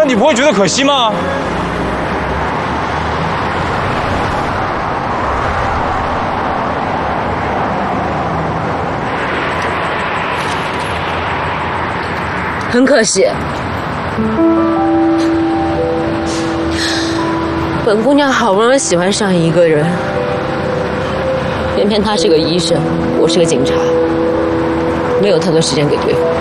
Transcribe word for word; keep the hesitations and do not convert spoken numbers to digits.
你不会觉得可惜吗？ 很可惜，本姑娘好不容易喜欢上一个人，偏偏他是个医生，我是个警察，没有太多时间给对方。